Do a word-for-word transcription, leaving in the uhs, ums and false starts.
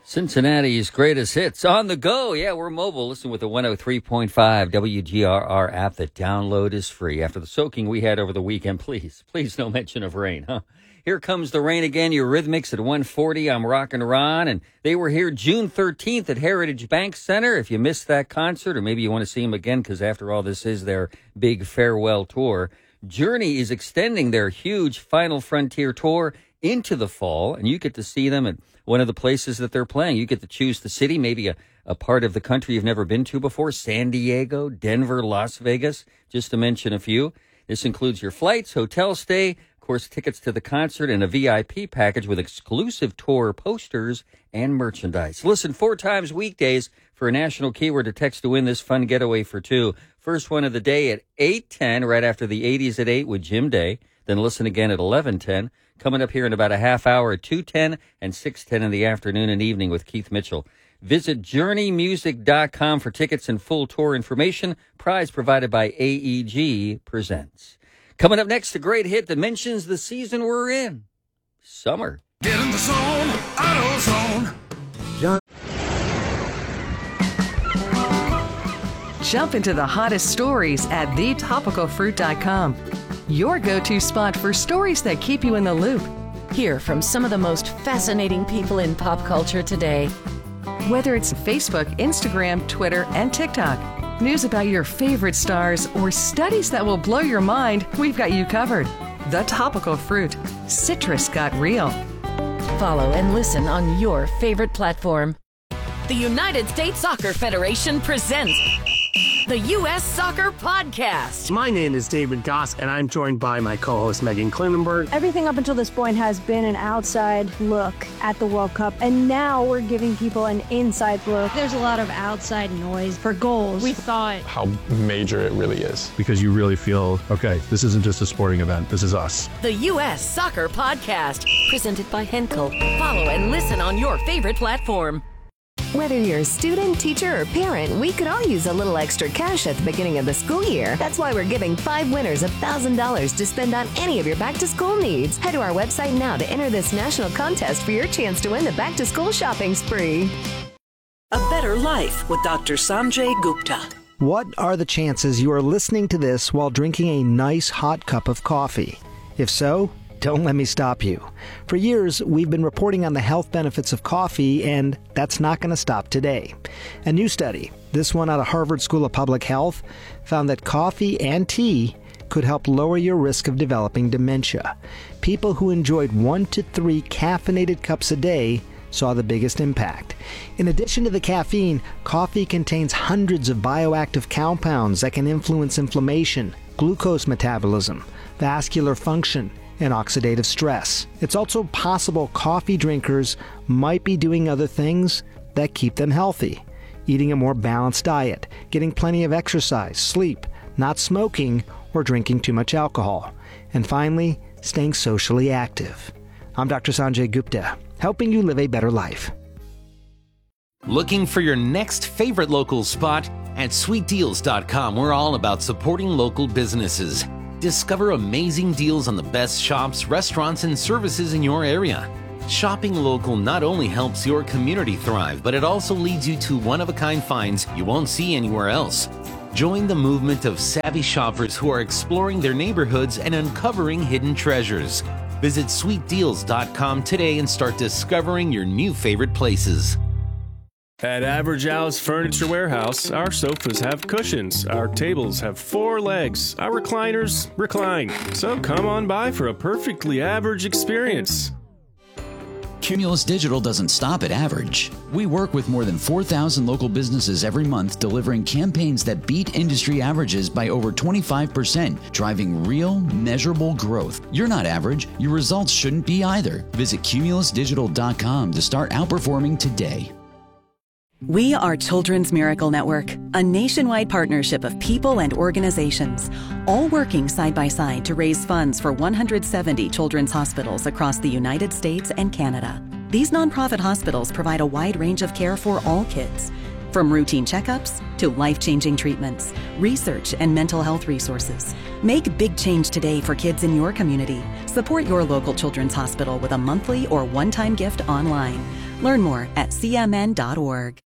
Cincinnati's greatest hits on the go. Yeah, we're mobile. Listen with the one oh three point five W G R R app. The download is free. After the soaking we had over the weekend, please, please no mention of rain, huh? Here comes the rain again. Eurythmics at one forty. I'm Rockin' Ron, and they were here June thirteenth at Heritage Bank Center. If you missed that concert, or maybe you want to see them again, because after all, this is their big farewell tour. Journey is extending their huge Final Frontier tour into the fall, and you get to see them at one of the places that they're playing. You get to choose the city, maybe a, a part of the country you've never been to before, San Diego, Denver, Las Vegas, just to mention a few. This includes your flights, hotel stay, of course, tickets to the concert, and a V I P package with exclusive tour posters and merchandise. Listen four times weekdays for a national keyword to text to win this fun getaway for two. First one of the day at eight ten, right after the eighties at eight with Jim Day. Then listen again at eleven ten. Coming up here in about a half hour at two ten and six ten in the afternoon and evening with Keith Mitchell. Visit journey music dot com for tickets and full tour information. Prize provided by A E G Presents. Coming up next, a great hit that mentions the season we're in. Summer. Get in the zone, auto zone. John. Jump into the hottest stories at the topical fruit dot com. Your go-to spot for stories that keep you in the loop. Hear from some of the most fascinating people in pop culture today. Whether it's Facebook, Instagram, Twitter, and TikTok, news about your favorite stars, or studies that will blow your mind, we've got you covered. The Topical Fruit. Citrus got real. Follow and listen on your favorite platform. The United States Soccer Federation presents the U S Soccer Podcast. My name is David Goss, and I'm joined by my co-host Megan Klinenberg. Everything up until this point has been an outside look at the World Cup, and now we're giving people an inside look. There's a lot of outside noise for goals. We thought how major it really is. Because you really feel, okay, this isn't just a sporting event, this is us. The U S Soccer Podcast, presented by Henkel. Follow and listen on your favorite platform. Whether you're a student, teacher, or parent, we could all use a little extra cash at the beginning of the school year. That's why we're giving five winners one thousand dollars to spend on any of your back-to-school needs. Head to our website now to enter this national contest for your chance to win the back-to-school shopping spree. A Better Life with Doctor Sanjay Gupta. What are the chances you are listening to this while drinking a nice hot cup of coffee? If so, don't let me stop you. For years, we've been reporting on the health benefits of coffee, and that's not going to stop today. A new study, this one out of Harvard School of Public Health, found that coffee and tea could help lower your risk of developing dementia. People who enjoyed one to three caffeinated cups a day saw the biggest impact. In addition to the caffeine, coffee contains hundreds of bioactive compounds that can influence inflammation, glucose metabolism, vascular function, and oxidative stress. It's also possible coffee drinkers might be doing other things that keep them healthy. Eating a more balanced diet, getting plenty of exercise, sleep, not smoking, or drinking too much alcohol. And finally, staying socially active. I'm Doctor Sanjay Gupta, helping you live a better life. Looking for your next favorite local spot? At sweet deals dot com, we're all about supporting local businesses. Discover amazing deals on the best shops, restaurants, and services in your area. Shopping local not only helps your community thrive, but it also leads you to one-of-a-kind finds you won't see anywhere else. Join the movement of savvy shoppers who are exploring their neighborhoods and uncovering hidden treasures. Visit sweet deals dot com today and start discovering your new favorite places. At Average Al's Furniture Warehouse, our sofas have cushions, our tables have four legs, our recliners recline. So come on by for a perfectly average experience. Cumulus Digital doesn't stop at average. We work with more than four thousand local businesses every month, delivering campaigns that beat industry averages by over twenty-five percent, driving real, measurable growth. You're not average. Your results shouldn't be either. Visit cumulus digital dot com to start outperforming today. We are Children's Miracle Network, a nationwide partnership of people and organizations, all working side by side to raise funds for one hundred seventy children's hospitals across the United States and Canada. These nonprofit hospitals provide a wide range of care for all kids, from routine checkups to life-changing treatments, research, and mental health resources. Make big change today for kids in your community. Support your local children's hospital with a monthly or one-time gift online. Learn more at c m n dot org.